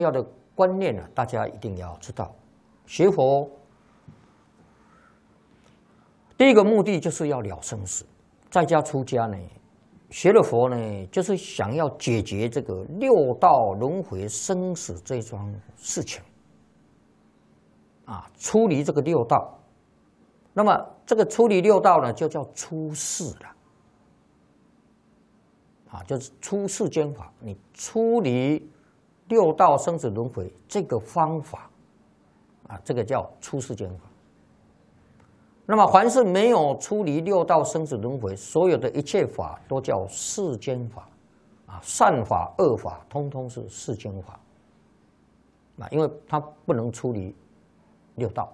要的观念呢，大家一定要知道。学佛第一个目的就是要了生死，在家出家呢，学了佛呢，就是想要解决这个六道轮回生死这桩事情啊，出离这个六道。那么这个出离六道呢，就叫出世了啊，就是出世间法。你出离六道生死轮回这个方法啊，这个叫出世间法。那么凡是没有出离六道生死轮回，所有的一切法都叫世间法啊，善法恶法通通是世间法啊，因为它不能出离六道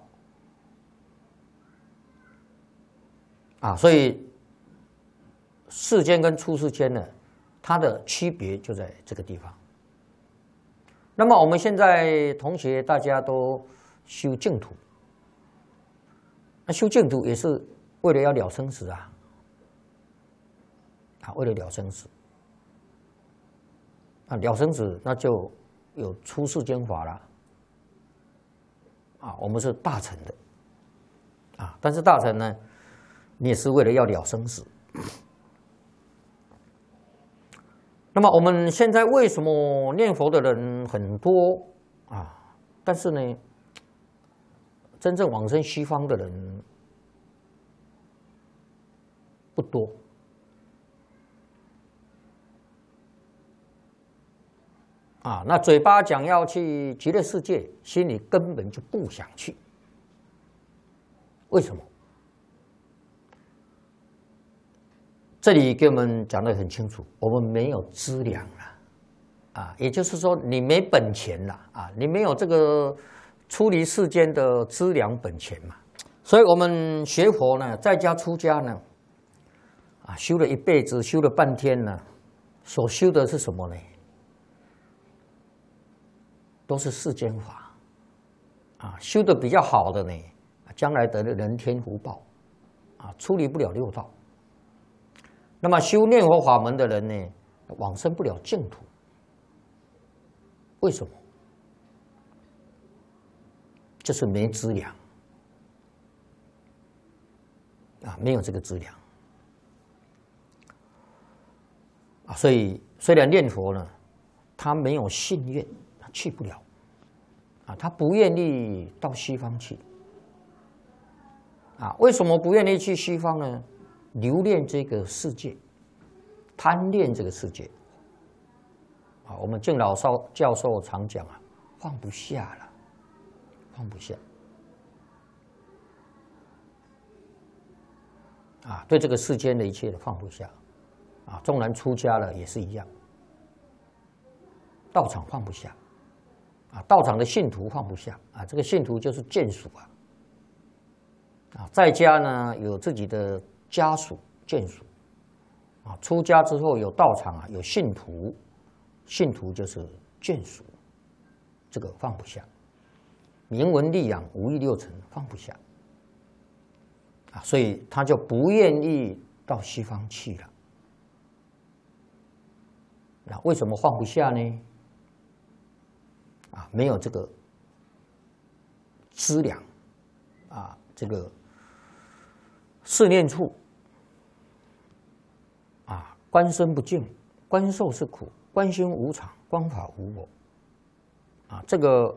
啊，所以世间跟出世间呢，它的区别就在这个地方。那么我们现在同学大家都修净土，那修净土也是为了要了生死啊，为了了生死啊，了生死那就有出世间法了啊，我们是大乘的啊，但是大乘呢，你也是为了要了生死。那么我们现在为什么念佛的人很多啊？但是呢，真正往生西方的人不多啊。那嘴巴讲要去极乐世界，心里根本就不想去。为什么？这里给我们讲得很清楚，我们没有资粮啊，也就是说你没本钱了啊，你没有这个出离世间的资粮本钱嘛。所以我们学佛呢，在家出家呢，啊，修了一辈子，修了半天呢，所修的是什么呢？都是世间法啊，修的比较好的呢，将来得了人天福报啊，出离不了六道。那么修念佛法门的人呢，往生不了净土。为什么？就是没资粮啊，没有这个资粮啊，所以虽然念佛呢，他没有信愿，他去不了啊，他不愿意到西方去啊。为什么不愿意去西方呢？留恋这个世界，贪恋这个世界啊。我们敬老教授常讲啊，放不下了，放不下啊，对这个世间的一切都放不下啊。纵然出家了也是一样，道场放不下啊，道场的信徒放不下啊，这个信徒就是眷属啊，在家呢有自己的家属眷属啊，出家之后有道场啊，有信徒，信徒就是眷属，这个放不下。名闻利养五欲六尘放不下啊，所以他就不愿意到西方去了。那为什么放不下呢？啊，没有这个资粮啊，这个四念处啊，观身不净，观受是苦，观心无常，观法无我啊，这个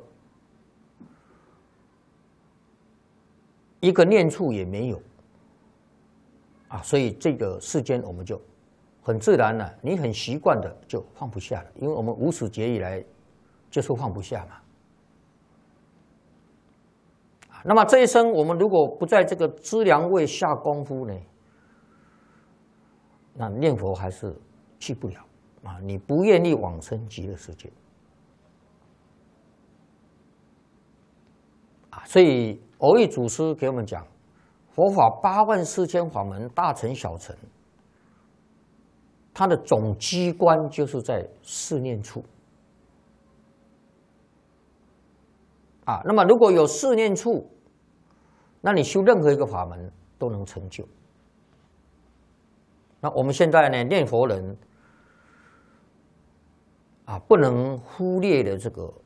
一个念处也没有啊，所以这个世间我们就很自然了，你很习惯的就放不下了，因为我们无始劫以来就是放不下嘛。那么这一生我们如果不在这个资粮位下功夫呢，那念佛还是去不了啊，你不愿意往生极乐世界啊，所以蕅益祖师给我们讲，佛法84000法门，大乘小乘，它的总机关就是在四念处啊。那么如果有四念处，那你修任何一个法门都能成就。那我们现在呢，念佛人啊，不能忽略的这个